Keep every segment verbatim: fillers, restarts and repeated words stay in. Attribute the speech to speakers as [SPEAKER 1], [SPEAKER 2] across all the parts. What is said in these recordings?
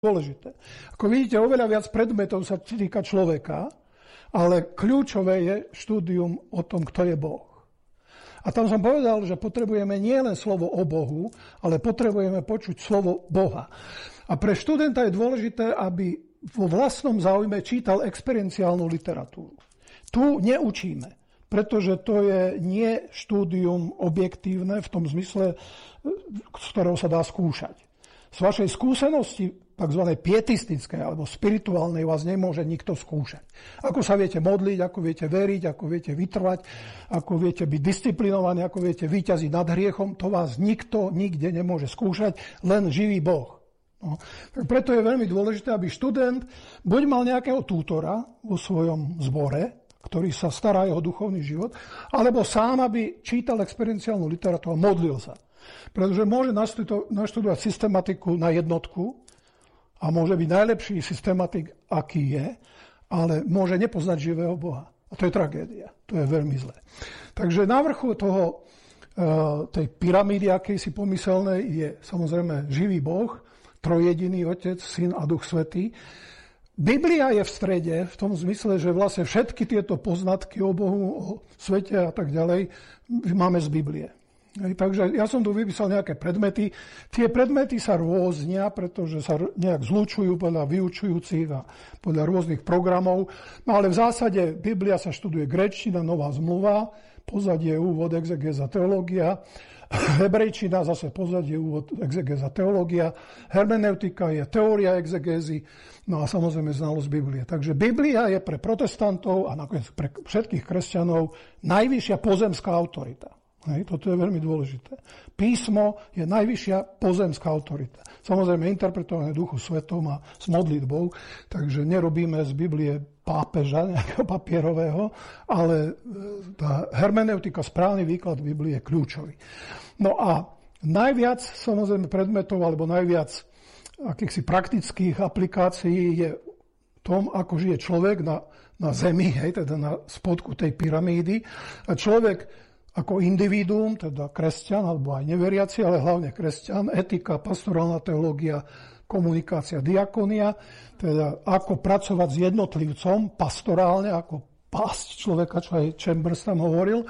[SPEAKER 1] dôležité. Ako vidíte, oveľa viac predmetov sa týka človeka, ale kľúčové je štúdium o tom, kto je Boh. A tam som povedal, že potrebujeme nielen slovo o Bohu, ale potrebujeme počuť slovo Boha. A pre študenta je dôležité, aby vo vlastnom záujme čítal experienciálnu literatúru. Tu neučíme, pretože to je nie štúdium objektívne v tom zmysle, z ktorého sa dá skúšať. Z vašej skúsenosti, tzv. Pietistickej alebo spirituálnej, vás nemôže nikto skúšať. Ako sa viete modliť, ako viete veriť, ako viete vytrvať, ako viete byť disciplinovaní, ako viete vyťaziť nad hriechom, to vás nikto nikde nemôže skúšať, len živý Boh. No. Preto je veľmi dôležité, aby študent buď mal nejakého tútora vo svojom zbore, ktorý sa stará o jeho duchovný život, alebo sám, aby čítal experienciálnu literatúru a modlil sa. Pretože môže naštudovať systematiku na jednotku a môže byť najlepší systematik, aký je, ale môže nepoznať živého Boha. A to je tragédia. To je veľmi zlé. Takže na vrchu toho, tej pyramídy akejsi pomyselnej je samozrejme živý Boh, trojjediný Otec, Syn a Duch Svätý. Biblia je v strede v tom zmysle, že vlastne všetky tieto poznatky o Bohu, o svete a tak ďalej máme z Biblie. Takže ja som tu vypísal nejaké predmety. Tie predmety sa rôznia, pretože sa nejak zlučujú podľa vyučujúcich a podľa rôznych programov. No ale v zásade Biblia sa študuje gréčtina, nová zmluva, pozadie, úvod, exegéza, teológia. Hebrejčina, zase pozadie, úvod, exegéza, teológia. Hermeneutika je teória exegézy, no a samozrejme znalosť Biblie. Takže Biblia je pre protestantov a nakoniec pre všetkých kresťanov najvyššia pozemská autorita. Hej, toto je veľmi dôležité. Písmo je najvyššia pozemská autorita. Samozrejme interpretované Duchu Svetom a s modlitbou, takže nerobíme z Biblie pápeža nejakého papierového, ale tá hermeneutika, správny výklad Biblie je kľúčový. No a najviac samozrejme predmetov, alebo najviac akýchsi praktických aplikácií je tom, ako žije človek na, na zemi, hej, teda na spodku tej pyramídy. A človek ako individuum, teda kresťan, alebo aj neveriaci, ale hlavne kresťan, etika, pastorálna teológia, komunikácia, diakonia, teda ako pracovať s jednotlivcom, pastorálne, ako pásť človeka, čo aj Chambers tam hovoril.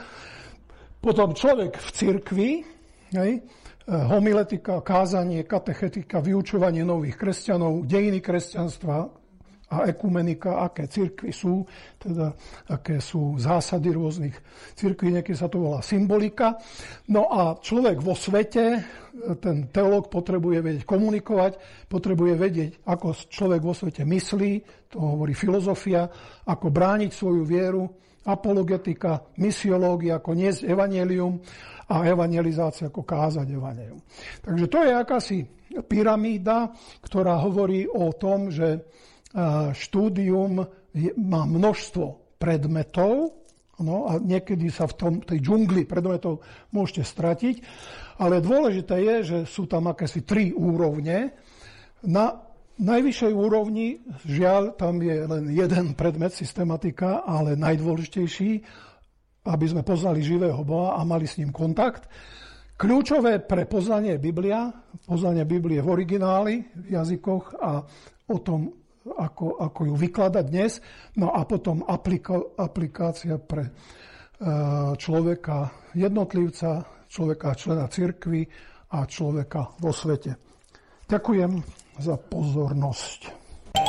[SPEAKER 1] Potom človek v cirkvi, hej, homiletika, kázanie, katechetika, vyučovanie nových kresťanov, dejiny kresťanstva, a ekumenika, aké cirkvi sú, teda aké sú zásady rôznych cirkví, niekedy sa to volá symbolika. No a človek vo svete, ten teológ potrebuje vedieť komunikovať, potrebuje vedieť, ako človek vo svete myslí, to hovorí filozofia, ako brániť svoju vieru, apologetika, misiológia, ako niesť evanjelium a evangelizácia, ako kázať evanjelium. Takže to je akási pyramída, ktorá hovorí o tom, že štúdium má množstvo predmetov, no a niekedy sa v tom, tej džungli predmetov môžete stratiť, ale dôležité je, že sú tam akési tri úrovne. Na najvyššej úrovni, žiaľ, tam je len jeden predmet, systematika, ale najdôležitejší, aby sme poznali živého Boha a mali s ním kontakt. Kľúčové pre poznanie Biblia, poznanie Biblie v origináli, v jazykoch a o tom, Ako, ako ju vykladať dnes, no a potom aplika, aplikácia pre e, človeka jednotlivca, človeka člena cirkvi a človeka vo svete. Ďakujem za pozornosť.